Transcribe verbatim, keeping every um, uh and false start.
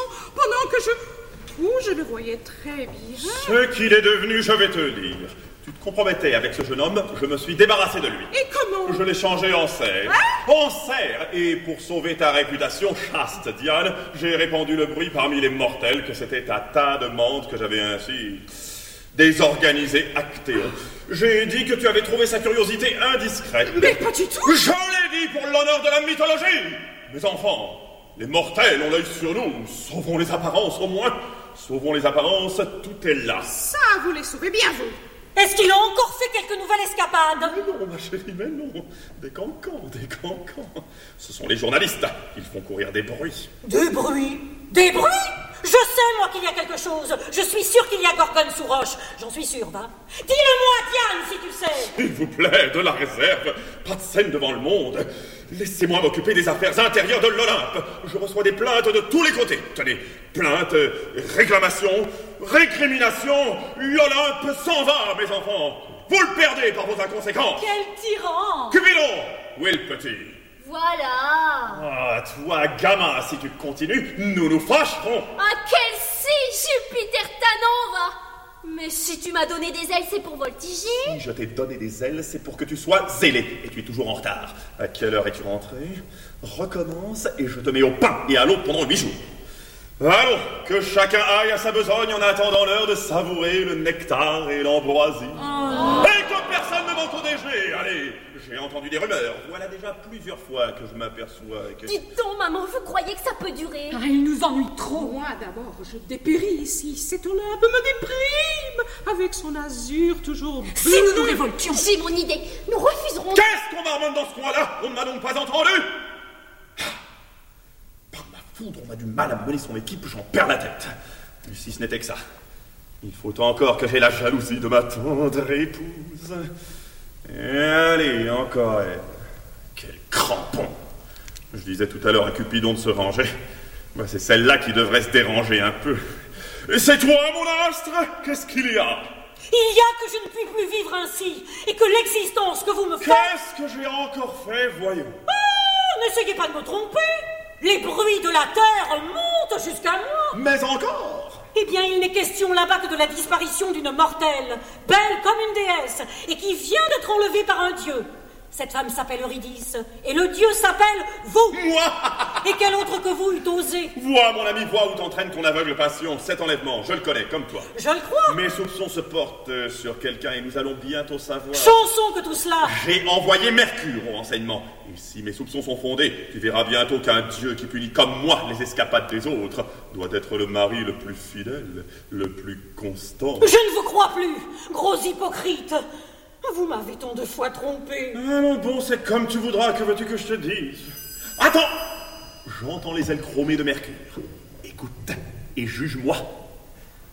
pendant que je... Oh, je le voyais très bien. Ce qu'il est devenu, je vais te le dire. Tu te compromettais avec ce jeune homme, je me suis débarrassé de lui. Et comment? Je l'ai changé en cerf. Hein? En cerf. Et pour sauver ta réputation, chaste Diane, j'ai répandu le bruit parmi les mortels que c'était un tas de menthe que j'avais ainsi désorganisé Actéon. J'ai dit que tu avais trouvé sa curiosité indiscrète. Mais pas du tout. Je l'ai dit pour l'honneur de la mythologie. Mes enfants, les mortels ont l'œil sur nous. Sauvons les apparences au moins. Sauvons les apparences, tout est là. Ça, vous les sauvez bien, vous. Est-ce qu'il a encore fait quelques nouvelles escapades? Mais non, ma chérie, mais non. Des cancans, des cancans. Ce sont les journalistes. Ils font courir des bruits. Des bruits? Des bruits? Je sais, moi, qu'il y a quelque chose. Je suis sûre qu'il y a Gorgone sous roche. J'en suis sûre, va. Dis-le-moi, Diane, si tu sais. S'il vous plaît, de la réserve. Pas de scène devant le monde. Laissez-moi m'occuper des affaires intérieures de l'Olympe. Je reçois des plaintes de tous les côtés. Tenez, plaintes, réclamations, récriminations. L'Olympe s'en va, mes enfants. Vous le perdez par vos inconséquences. Quel tyran! Cupidon, où est le petit? Voilà. Ah, toi, gamin, si tu continues, nous nous fâcherons. Ah, quel si, Jupiter Tanova! Mais si tu m'as donné des ailes, c'est pour voltiger. Si je t'ai donné des ailes, c'est pour que tu sois zélé. Et tu es toujours en retard. À quelle heure es-tu rentré? Recommence et je te mets au pain et à l'eau pendant huit jours. Allons, que chacun aille à sa besogne en attendant l'heure de savourer le nectar et l'ambroisie. Oh. Et que personne ne m'entende déjeuner. Allez, j'ai entendu des rumeurs. Voilà déjà plusieurs fois que je m'aperçois que... Dites donc, maman, vous croyez que ça peut durer? Ah, il nous ennuie trop. Moi, d'abord, je dépéris ici. Cette Olympe me déprime. Avec son azur toujours bleu. Si nous nous révoltions. J'ai mon idée. Nous refuserons... Qu'est-ce qu'on marmonne dans ce coin-là? On ne m'a donc pas entendu? On a du mal à mener son équipe, j'en perds la tête. Et si ce n'était que ça, il faut encore que j'ai la jalousie de ma tendre épouse. Et allez, encore elle. Quel crampon. Je disais tout à l'heure à Cupidon de se ranger. Ben, c'est celle-là qui devrait se déranger un peu. Et c'est toi, mon astre? Qu'est-ce qu'il y a? Il y a que je ne puis plus vivre ainsi, et que l'existence que vous me faites... Qu'est-ce que j'ai encore fait, voyons? Ah, n'essayez pas de me tromper. Les bruits de la terre montent jusqu'à moi. Mais encore? Eh bien, il n'est question là-bas que de la disparition d'une mortelle, belle comme une déesse, et qui vient d'être enlevée par un dieu. Cette femme s'appelle Eurydice, et le dieu s'appelle vous. Moi? Et quel autre que vous eût osé? Vois, mon ami, vois où t'entraîne ton aveugle passion. Cet enlèvement, je le connais, comme toi. Je le crois. Mes soupçons se portent euh, sur quelqu'un et nous allons bientôt savoir... Chanson que tout cela. J'ai envoyé Mercure au renseignement. Et si mes soupçons sont fondés, tu verras bientôt qu'un dieu qui punit comme moi les escapades des autres doit être le mari le plus fidèle, le plus constant. Je ne vous crois plus, gros hypocrite. Vous m'avez tant de fois trompé. Allons bon, c'est comme tu voudras, que veux-tu que je te dise? Attends! J'entends les ailes chromées de Mercure. Écoute, et juge-moi.